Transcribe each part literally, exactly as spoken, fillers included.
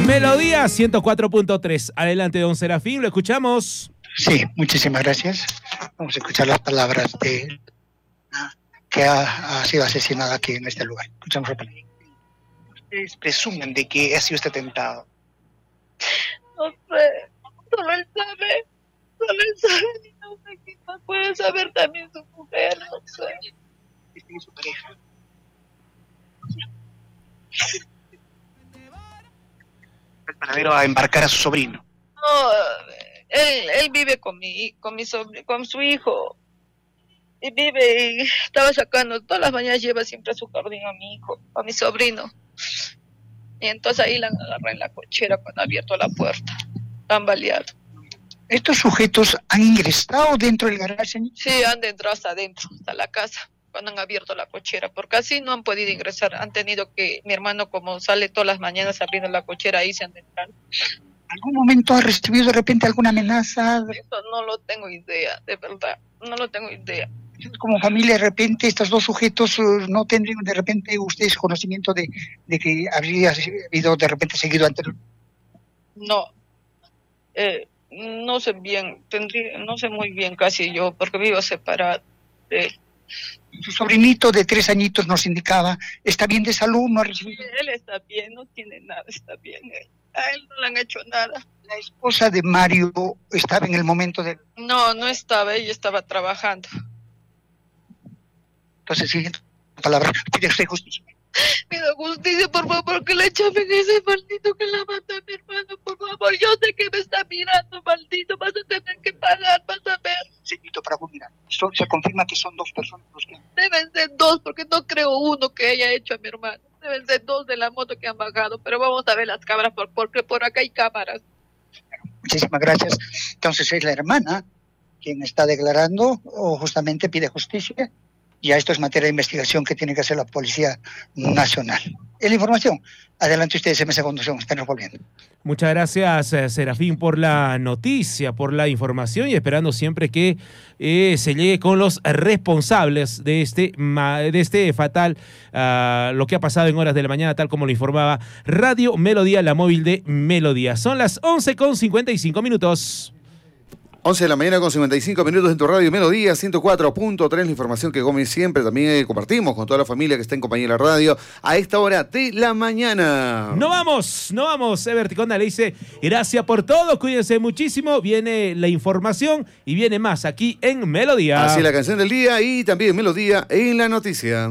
Melodía ciento cuatro punto tres. Adelante, don Serafín, lo escuchamos. Sí, muchísimas gracias. Vamos a escuchar las palabras de que ha, ha sido asesinada aquí en este lugar. Escuchamos la palabra. Ustedes presumen de que ha sido este atentado. No sé, solo él sabe, solo él sabe, no sé quién más puede saber, también su mujer, no sé. Este es su pareja. El paradero a embarcar a su sobrino. No, él, él vive con mi, con mi sobrino, con su hijo. Y vive, y estaba sacando, todas las mañanas lleva siempre a su jardín a mi hijo, a mi sobrino. Y entonces ahí la agarré en la cochera cuando ha abierto la puerta. Han baleado. ¿Estos sujetos han ingresado dentro del garaje? Sí, han entrado hasta adentro, hasta la casa, cuando han abierto la cochera, porque así no han podido ingresar. Han tenido que, mi hermano como sale todas las mañanas abriendo la cochera, ahí se han entrado. ¿Algún momento ha recibido de repente alguna amenaza? Eso no lo tengo idea, de verdad, no lo tengo idea. Como familia, de repente, estos dos sujetos uh, no tendrían de repente ustedes conocimiento de, de que habría habido de repente seguido anterior. No, eh, no sé bien, tendría, no sé muy bien casi yo, porque vivo separado de él. Su sobrinito de tres añitos nos indicaba, ¿está bien de salud? ¿No ha recibido? Él está bien, no tiene nada, está bien. A él no le han hecho nada. La esposa de Mario estaba en el momento de... No, no estaba, ella estaba trabajando. Entonces, siguiente palabra, pide usted justicia. Pido justicia, por favor, que le echen ese maldito que la mata a mi hermano, por favor. Yo sé que me está mirando, maldito, vas a tener que pagar, vas a ver. Señorito, para mirar, so, se confirma que son dos personas los que... Deben ser dos, porque no creo uno que haya hecho a mi hermano. Deben ser dos de la moto que han bajado, pero vamos a ver las cámaras, porque por acá hay cámaras. Muchísimas gracias. Entonces es la hermana quien está declarando o justamente pide justicia. Ya esto es materia de investigación que tiene que hacer la Policía Nacional. Es la información. Adelante ustedes, M S Conducción, están volviendo. Muchas gracias, Serafín, por la noticia, por la información y esperando siempre que eh, se llegue con los responsables de este, de este fatal, uh, lo que ha pasado en horas de la mañana, tal como lo informaba Radio Melodía, la móvil de Melodía. Son las once con cincuenta y cinco minutos. once de la mañana con cincuenta y cinco minutos en tu radio Melodía ciento cuatro punto tres, la información que como siempre también eh, compartimos con toda la familia que está en compañía de la radio a esta hora de la mañana. No vamos, no vamos, Ever Ticonda le dice gracias por todo, cuídense muchísimo, viene la información y viene más aquí en Melodía. Así la canción del día y también Melodía en la noticia.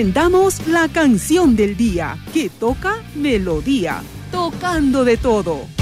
Presentamos la canción del día, que toca Melodía, tocando de todo.